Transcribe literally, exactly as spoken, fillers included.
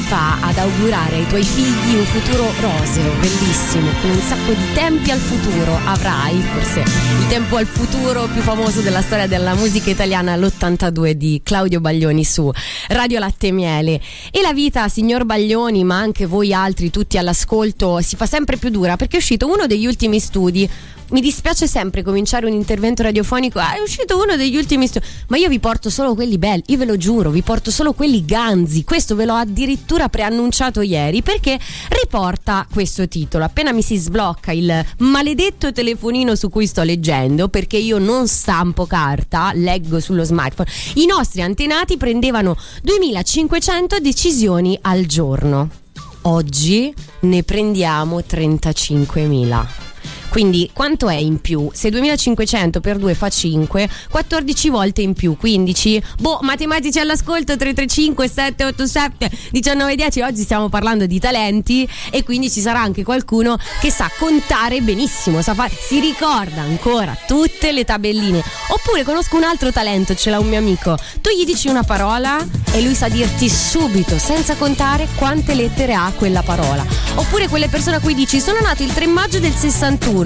fa ad augurare ai tuoi figli un futuro roseo, bellissimo, con un sacco di tempi al futuro. Avrai forse il tempo al futuro più famoso della storia della musica italiana, l'ottantadue di Claudio Baglioni su Radio Latte e Miele. E la vita, signor Baglioni, ma anche voi altri tutti all'ascolto, si fa sempre più dura, perché è uscito uno degli ultimi studi. Mi dispiace sempre cominciare un intervento radiofonico, ah, è uscito uno degli ultimi studi, ma io vi porto solo quelli belli, io ve lo giuro, vi porto solo quelli ganzi. Questo ve l'ho addirittura preannunciato ieri, perché riporta questo titolo. Appena mi si sblocca il maledetto telefonino su cui sto leggendo, perché io non stampo carta, leggo sullo smartphone, i nostri antenati prendevano duemilacinquecento decisioni al giorno. Oggi ne prendiamo trentacinquemila. Quindi quanto è in più? Se duemilacinquecento per due fa cinque, quattordici volte in più, quindici. Boh, matematici all'ascolto, tre tre cinque sette otto sette diciannove dieci. Oggi stiamo parlando di talenti e quindi ci sarà anche qualcuno che sa contare benissimo, sa fare, si ricorda ancora tutte le tabelline. Oppure conosco un altro talento, ce l'ha un mio amico. Tu gli dici una parola e lui sa dirti subito, senza contare, quante lettere ha quella parola. Oppure quelle persone a cui dici: sono nato il tre maggio del sessantuno,